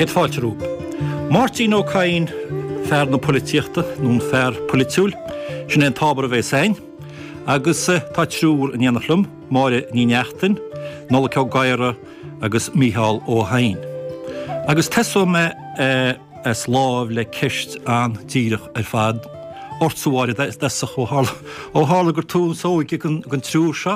Cét fáilte rúb. Martin O'Cain fear na políochta nún fear politiúil sin an tábar a bheith sein, agus tá trúr in dhéanachlum, máire ní neachtain, nóla ceá gaiire agus Mícheál Ó Hain. Agus teso me as láh le ceist an díirech ar fad, ortsaháir desach ó hála gur tún sóig gon trúr seo.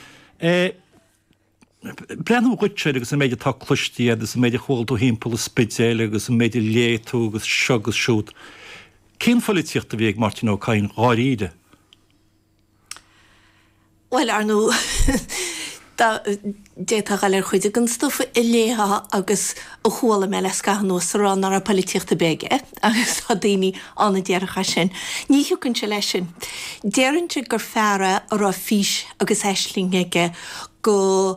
Brenn gutse agus méidir tá cluistí agus méidir chóil tú hímpel spidéile agus méidir léitú agus segus siút. Cén folíochta bhíag Martin O'Cain gáíide? Well, Arnú, déta galir chuide gan stofa I léha agus ó chóla me les gahan nó sarán ar a políochta bege, agus tá daoine anna déirecha sin. Ní hiúcann se leis sin. Déirinte gur fearra ar a fís agus eislinge go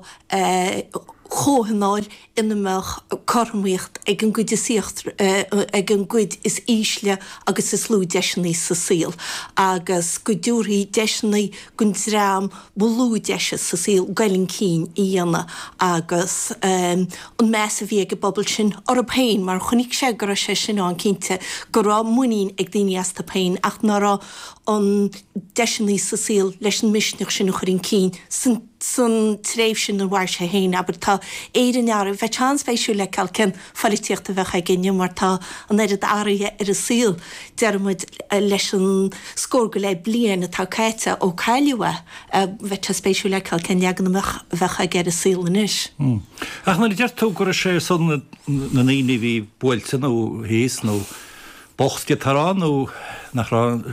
chóhannáil inamach cormíocht ag an gcuid ag an gcuid is ísle agus is lú deisinaí sa síl. Agus go dúrthaí deisinaí gon drám bolú deise sa síl gailin cín I dhéana agus an meas a bhí ag bobbal sin ar a péin mar chunig sé gur sé sin an cínte go rá muín ag daoine as tá péin ach ná an deisinaí sa síl leis an misneach sin chuirn cín san tréimh sin an bhair sé héin, aber tá éidirnear bheith chans féisiú le calcin folíochta bheith a gine mar tá an éidir áirithe ar a síl dearmid leis an scór go le blian atá caiite ó caiilehha bheith spéisiú le calcin neaganach bheith a ggéir a síl inis. Ach na deartú gur sé son na naoine bhí builte nó híos nó bochtge tarrán nó nach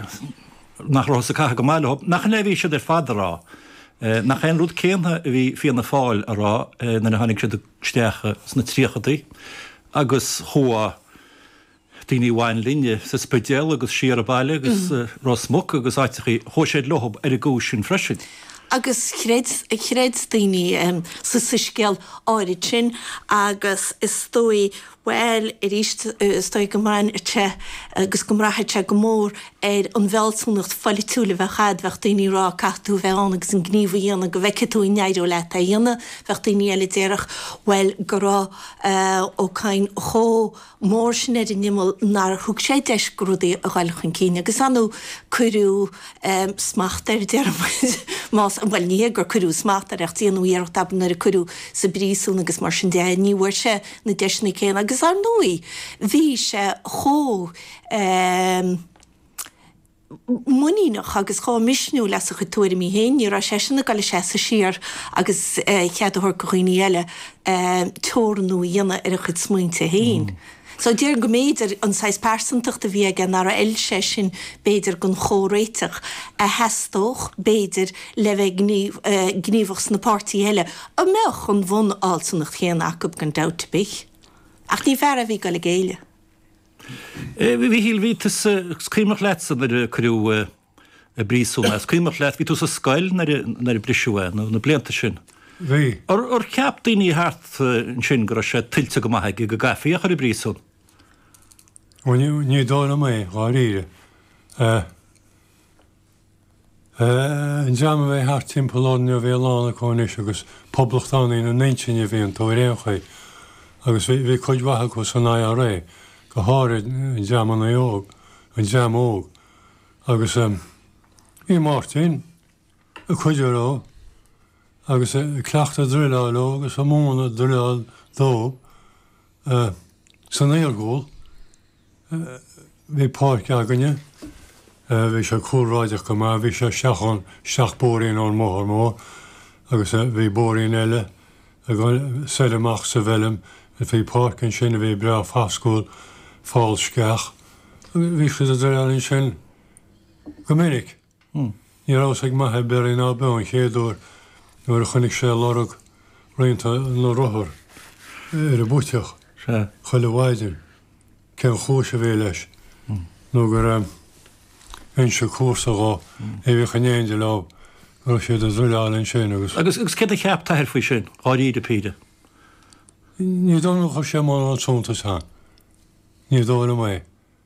rá sa caithe go máile nach le bhí sé ar fadarrá. Nach ein rúd céantha bhí fianna fáil ará na hanig sé steacha sna tríochataí agus thua daoine bhhain linne sa spidéal agus siar a baile agus rásmuk agus áitichaí thó séad lothb ar a gúis sin freisin. Agus chréid daoine sa siscéal áirid sin agus is stói well ríist stoi gomráin te agus gomrathe te go mór an bhheilsúnacht folitúla bheith chad bheith daoine rá catú bheith agus an gníomh dhéana go bheiceú neidú le a dhéana bheith daoine eile déireach well go rá O'Cain cho mór sin idir nimol nar thug sé deis grúdaí a ghailchan cíine agus anú curú smacht ar déireach más an bhfuil ní gur curú smacht ar echt tíanú íarach daban ar a curú sa brísún agus mar sin dé níhhair se na deisna céan agus ar nuí bhí sé cho muíach agus chá misisiú leis a chuúir mí héin, ní ra sé sinna gal sé sa siar agus cheadthir go chuoine eile tóranú dhéana ar a chud smuointe héin. So déir go méidir an 6% a bhí gan ar a eil sé sin béidir gon chóréiteach a heastóch béidir le bheith gníomhachs na pártaí eile a meach an bhn áilsannacht chéan acab gan dauta bích. Ach ní fear a bhí go le géile. Bhí híl ví scrímach lesan ar curú brísúna. Scrímach leit ví tú sa scail nar a brisúa na blianta sin. Bhí. Or ceap daoine hart sin go sé tiltte go maithe go gafií a chu brísún. Ní dána mé gáíre. An deama bheith hart timpáin a bhé lána cáis agus poblachtánaí na 19 bhíon tó réchaid agus bhí chuidhathe go san á ré go háir an deama na óg an deam óg agus í Martin a chuidirrá agus cleachta drileá agus a móna drileáil dó san éargóil bhí páirc aganne bhí sé cúráideach go má bhí sé seach bóirín ón móthar mó agus bhí bóirín eile a seileach sa bhelum a bhí páircin sin a bhí bre fáscúil fáil sceach bhí chu a drileáilín sin go minic. Ní rás ag maithe bearín á be an chéadúir nuair a chunig sé lárug réonta nó rothar ar a búteach chuile bhaidir cén chúis a bhé leis nó gur se cuasa gá é bhí chanéinde lá gur siad a drileáilín sin agus. Agus cé a cheap tair faoi sin áíide píide. Ní dóna chu sé má an súnta sa. Ní dóna mé.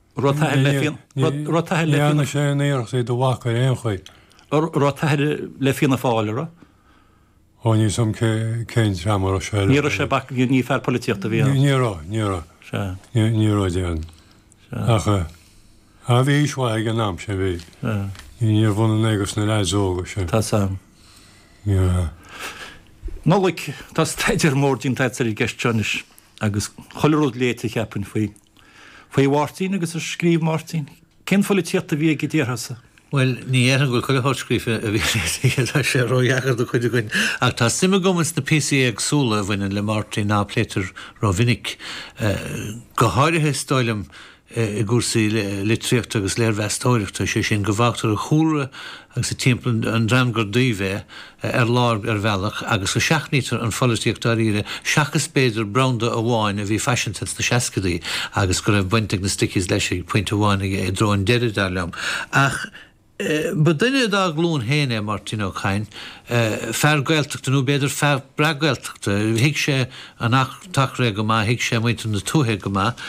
Léanana sé éach sé do bhacha éon chuid. Ráthair le fianna fáile ra? Ó ní som cén tramar a se. Ní sé ní fear políochta bhí. Ní ní roidean. A bhí ishaig an am sé bhí. Níor bhna agus na leidóga se. Tá sam. Nólik tá staidir mór dín taidir í gceistteis agus choileród léite cheapan faoi bhhartíín agus a scríb Martin. Cén fáil tíocht a bhí go dtíorthasa? Well, ní an go chuile hátskrife a bhí sé roiachar do chuide goin. Ach tá sima gomas na PCA agsúla bhaine le Martin ná pléitir rá vinnic. Go háirithe stáilm I gúsaí litríocht agus léir vestóireachta sé sin go bhachtar a chúra agus timpplan an dramgur daobhé lár bhealach agus go seaachnítar an folíochtta ire seachas beidir branda a bháin a bhí fashiontas na seacadaí agus go raibh buinte na sticís leis pointe bháinnig I dro an deidir darlam. Ach ba duine dá glún héine Martin O'Kane, fear gaeltachta nó beidir fear bragaeltachta, hiic sé an tachré go má, hiic sé muinte na túthe go má,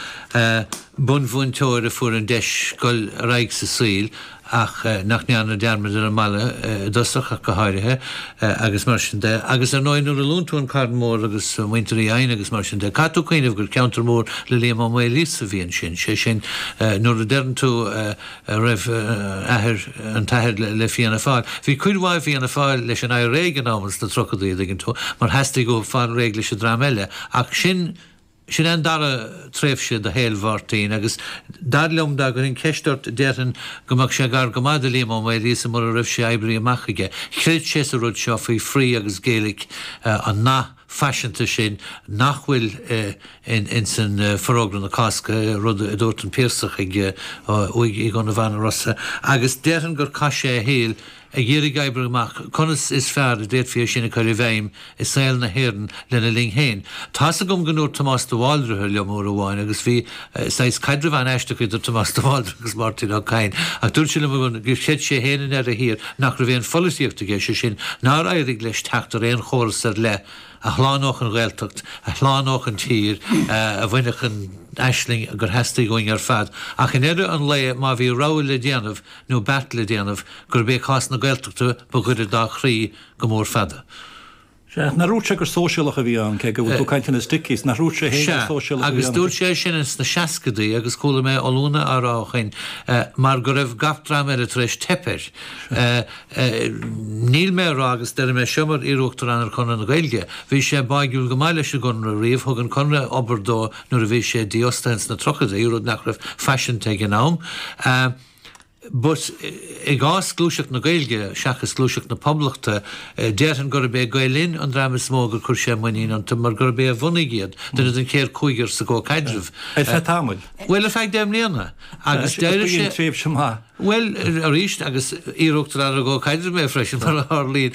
bunmhúntóir a fuair an deis goil raig sa síl, ach nach neanna dearmad ar a mala dosach go háirithe agus mar sin de agus ar 9 nuair a lúntún card mór agus muinterí aine agus mar sin de catú cuioineh gur counter mór le léam am mé lísa bhíon sin sé sin nuair a dearn tú raibh ahir an taithir le fianna fáil. Bhí cuidhhaid fianna fáil leis an réigen ámas na trocadaí gin tú mar heasta go fáil réigla se drám eile ach sin an dara tréfse de héilhhartíín agus darlumm da gur in ceistart déan gomach sé gar gomáda líam mé lísa mar a raibh sé ebrií amachige. Chréid sé a rud seo faoi frí agus géalaigh an ná fashionanta sin nachhfuil in san forrógran na casca rud a dúirt an pírsach ag gan na bhana rossa agus déan gur cai sé a héal a dhéirigh ebrií amach conas is fearr a déad fí sinna chuir bhéim is saoil na hhéireann lena ling héin. Tá a gom ganúir Tomás de Waldre le mór bháin agus bhí sais caidir bhain eisteach idir Tomás de Waldre agus Martin O'Kane ach dúirt sin gur siad sé héanaan ar a hír nach ra bhéon folíochtta géise sin ná éirigh leis teachtar éon chóras ar le a chláánach an réilteacht, a chláánach an tír, a bhainech an eisling gur heasta going ar fad. Ach in éidir an le má bhí ráil le déanamh nó bet le déanamh gur bé chás na gailteachta ba chuidir dá chrí go mór fada. Na rúte gur sóisialach a bhí an ce go bhfuil caiinte na sticís na rúte sóisialach agus dúirt sé sin na seacadaí agus coolla mé olúna aráchain mar go raibh gaptrám ar a treéis tepir. Níl mé agus de mé siomar íúachtar anar chuna na gailge. Bhí sé bagiúil go maiile se gon a riomh thug an conra oberdó nuair a bhí sé diostains na trochada íúd nach raibh fashion te an nám. But I gás glúiseach na gailge, seachas glúiseach na poblachta, déan gur bé gailín an dramas mógur chur sé muín an mar gur bé a bhunigéad, duna an céir cúigar sa go caidirh. Fe támuil? Well a feid déim léana. Agus déir sé tréh sem há. Well a ríist agus íróchttar a go caidir mé freisin mar a líd.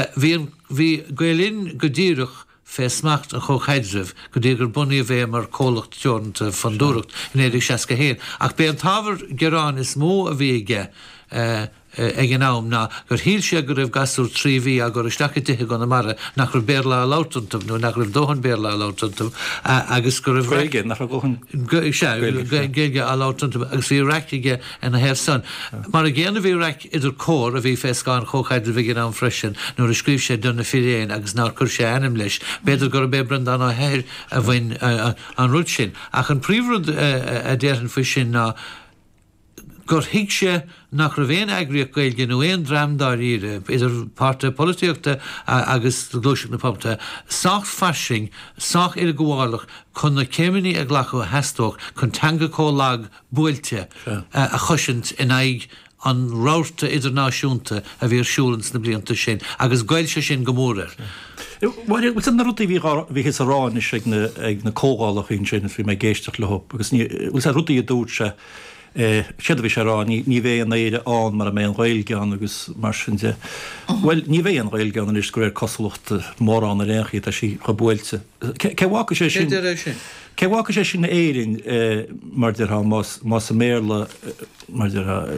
Bhí gailín go ddíireach fé smacht a chóchaidirh go dtí gur buí a bheith mar cólacht teornta fandúracht in éidir seaca héin. Ach bé an tábhar gerán is mó a bhíige ag an nám ná gur híl sé gur raibh gasú tríhí a gur isteach tithe go na mara nach gur béla a látantam nó nach raibh dóhan béla a látantam agus gur raibh réige nach gohan géige a látantam agus bhí reictige an na héir san. Mar a ggéanana bhí reic idir cór a bhí fescáin chóchaidir bhí an freisin nuair a scríb sé duna firéin agus ná chur sé anam leis, beidir gur bé brendan á héir a bhain an rud sin. Ach an príomhrúd a déan fa sin ná gur hiic sé nach ra bhéon agriíoch gailge nó éon dramdár íre, idir páirte políochta agus glúiseach na pobta, sách fashing, sách ar gháilach chun na céiminí a ghlachu heastóch chun teanga cólag buailte a chuisint in aig an ráirta idirnáisiúnta a bhí siúlans na blianta sin, agus gail sé sin go mór. Bhil na rutaí bhí his arráin is ag na cógáilach in sin fhí mé géisteach le hop, agus bhil rutaí a dúirt se siad bhí sé rá ní bhéh an éire an mar a mé an ghailgeán agus mar sin de. Well, ní bhéh an ghailgeán is go raibh cosúlacht mór an a réchaí a sí go bhfuilte. Cehácha sé sin Cehácha sé sin na éirin mar de más a méle mar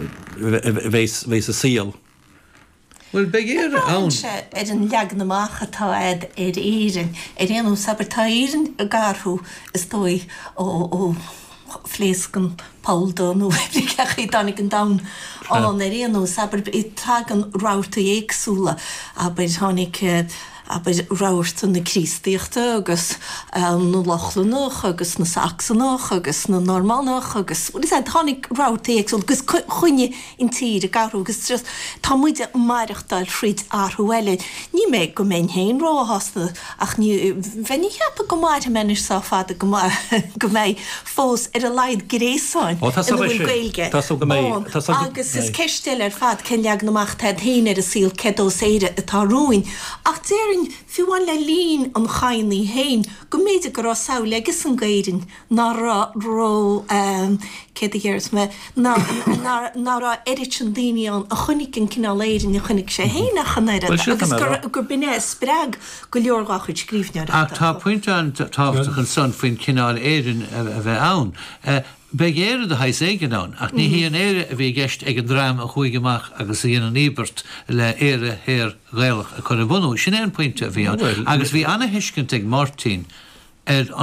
bhééis a síal. Well begéir ann sé an leag na máchatá éirin réanú sabartá éirin a garthú is dói ó Fleescan Pauldo nó cechaí danig an dam an réanú sabar i tagan ráirta éagsúla a beid tháinig ráirta na crístíochta agus na Lochlannach agus na Saxonach agus na Normannach agus tháinig ráirtaíag gus chuine in tír a garú agus tá muide maireachtáil fríd áthhuiile. Ní méid go mé héin ráhasna ach ní bhenig heappa go máid menis sa fada go méid fós ar a leid gréáin gailge. Agus is ceistil ar fad ceneag naach head héine ar a síl cedó éire atá roin. Ach déirn fiúin le lín an chainlí héin, go méidir go rá saoil agus an gaiirin ná ró céidirgéirs me ná rá éirit an daoineán a chunig an cináléirin a chunig sé héine chanéire agus gur binné spreag go leorgá chuid scríbnear. Ach tá pointe an táach an son faoin cinál éirin a bheith ann. Begéire de heis éigen an, ach ní hí an éire a bhí gceist ag an drám a chuigeach agus a dhéana an íbert le éire héir réalach a chun a bhunú. Sin éon pointe a bhí an. Agus bhí anna hiiscint ag Martin